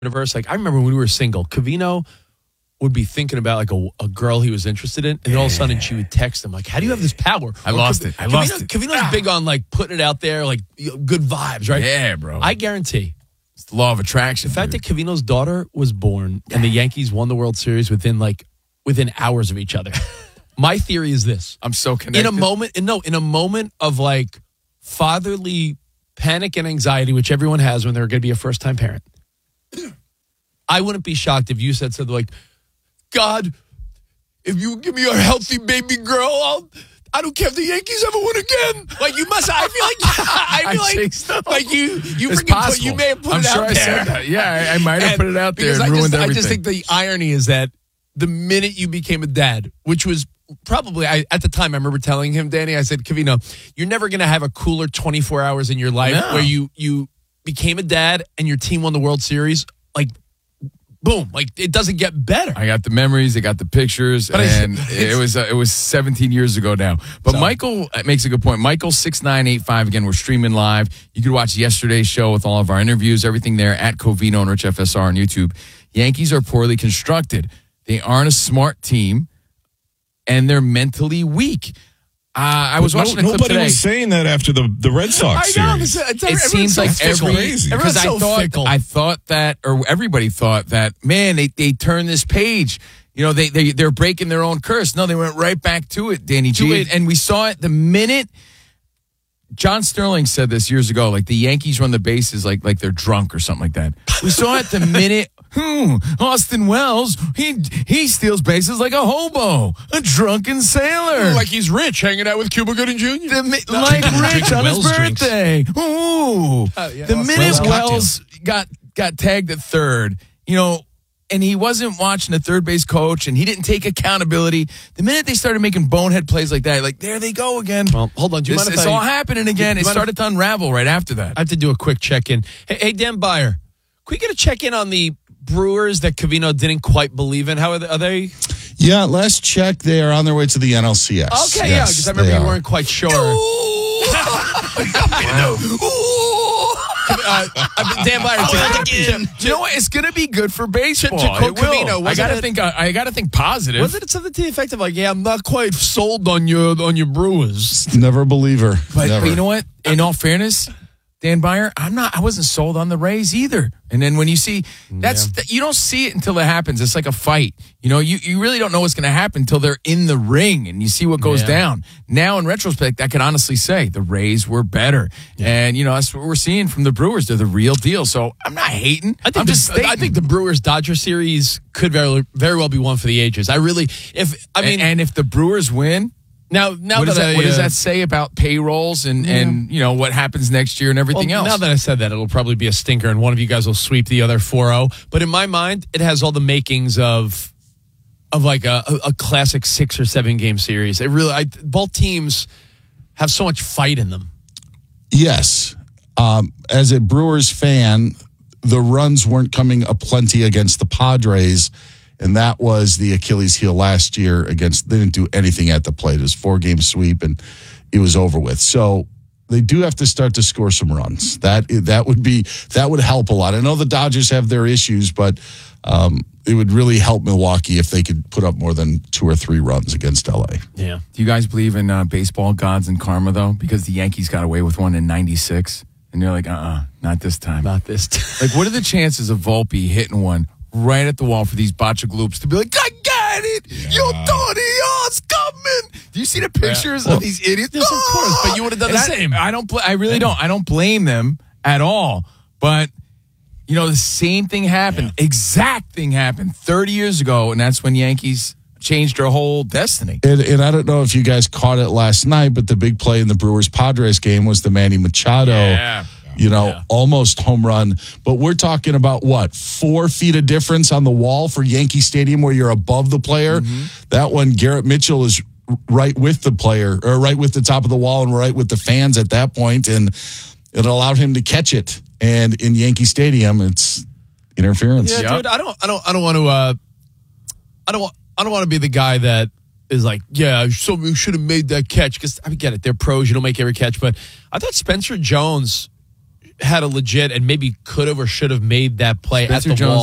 universe. Like I remember when we were single, Covino would be thinking about like a girl he was interested in, and then all of a sudden she would text him like, "How do you have this power?" I lost it. Covino's big on like putting it out there, like good vibes, right? Yeah, bro. I guarantee It's the law of attraction. the fact that Covino's daughter was born and the Yankees won the World Series within hours of each other. My theory is this: I'm so connected. in a moment of like fatherly panic and anxiety, which everyone has when they're going to be a first-time parent, I wouldn't be shocked if you said something like, "God, if you give me a healthy baby girl, I don't care if the Yankees ever win again." Like you must. I feel like you you may have put it out there. I said that. Yeah, I might have put it out there and ruined everything. I just think the irony is that the minute you became a dad, which was probably at the time, I remember telling him, Danny, I said, Covino, you're never going to have a cooler 24 hours in your life where you became a dad and your team won the World Series. Like, boom! Like it doesn't get better. I got the memories, I got the pictures, and it was 17 years ago now. But Michael makes a good point. Michael 6985 again. We're streaming live. You could watch yesterday's show with all of our interviews, everything there at Covino and Rich FSR on YouTube. Yankees are poorly constructed. They aren't a smart team, and they're mentally weak. I was watching a clip nobody today. was saying that after the Red Sox series. It seems like because I thought that, or everybody thought that, man, they turned this page. You know, they're breaking their own curse. No, they went right back to it, Danny G. And we saw it the minute. John Sterling said this years ago, like the Yankees run the bases like they're drunk or something like that. We saw it the minute. Austin Wells, he steals bases like a hobo, a drunken sailor. Like he's rich, hanging out with Cuba Gooding Jr. Like Rich on his birthday. Ooh. The minute Wells got tagged at third, you know, and he wasn't watching the third base coach, and he didn't take accountability. The minute they started making bonehead plays like that, like, there they go again. Well, hold on. It's all happening again. It started to unravel right after that. I have to do a quick check-in. Hey, Dan Byer, can we get a check-in on the Brewers that Covino didn't quite believe in? How are they? Yeah, last check, they are on their way to the NLCS. Okay, yes, because I remember you weren't quite sure. Dan Byer, you know what? It's going to be good for baseball. I got to think positive. Wasn't it something to the effect of like, yeah, I'm not quite sold on your Brewers? Never a believer. But you know what? In all fairness, Dan Byer, I wasn't sold on the Rays either. And then when you see you don't see it until it happens. It's like a fight. You know, you really don't know what's going to happen until they're in the ring and you see what goes down. Now, in retrospect, I can honestly say the Rays were better. Yeah. And, you know, that's what we're seeing from the Brewers. They're the real deal. So I'm not hating. I think the Brewers-Dodger series could very, very well be one for the ages. And if the Brewers win, Now what does that say about payrolls and you know what happens next year and everything else? Now that I said that, it'll probably be a stinker, and one of you guys will sweep the other 4-0. But in my mind, it has all the makings of like a classic 6 or 7 game series. Both teams have so much fight in them. Yes, as a Brewers fan, the runs weren't coming aplenty against the Padres. And that was the Achilles heel last year they didn't do anything at the plate. It was 4-game sweep and it was over with. So they do have to start to score some runs. That would help a lot. I know the Dodgers have their issues, but it would really help Milwaukee if they could put up more than 2 or 3 runs against LA. Yeah. Do you guys believe in baseball gods and karma though? Because the Yankees got away with one in '96 and they're like, not this time. Not this time. Like, what are the chances of Volpe hitting one right at the wall for these botcha gloops to be like, I got it! Yeah. Yo, Tony, it's coming! Do you see the pictures of these idiots? Yes, of course, but you would have done the same. I really don't. I don't blame them at all. But, you know, the same thing happened. Yeah. Exact thing happened 30 years ago, and that's when Yankees changed their whole destiny. And I don't know if you guys caught it last night, but the big play in the Brewers-Padres game was the Manny Machado almost home run. But we're talking about 4 feet of difference on the wall for Yankee Stadium where you're above the player. Mm-hmm. That one, Garrett Mitchell is right with the player, or right with the top of the wall and right with the fans at that point, and it allowed him to catch it. And in Yankee Stadium, it's interference. Yeah, dude, I don't want to be the guy that is like, yeah, you should have made that catch, because I get it, they're pros, you don't make every catch, but I thought Spencer Jones had a legit and maybe could have or should have made that play Spencer at the Jones wall.